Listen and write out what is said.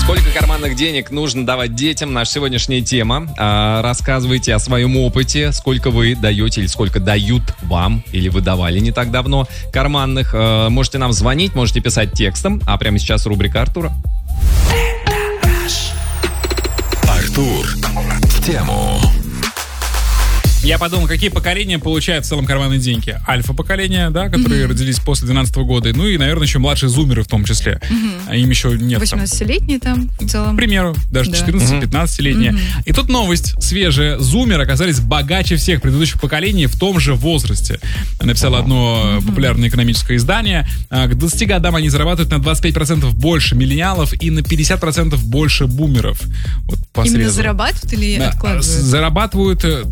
Сколько карманных денег нужно давать детям? Наша сегодняшняя тема. Рассказывайте о своем опыте, сколько вы даете или сколько дают вам, или вы давали не так давно карманных. Можете нам звонить, можете писать текстом, а прямо сейчас рубрика Артура. Артур в тему. Я подумал, какие поколения получают в целом карманные деньги. Альфа-поколение, да, которые родились после 2012 года. Ну и, наверное, еще младшие зумеры в том числе. А им еще нет 18-летние там в целом. К примеру, даже 14-15-летние. И тут новость свежая. Зумеры оказались богаче всех предыдущих поколений в том же возрасте. Написало одно популярное экономическое издание. К 20 годам они зарабатывают на 25% больше миллениалов и на 50% больше бумеров. Вот по Именно срезу. зарабатывают или откладывают? Зарабатывают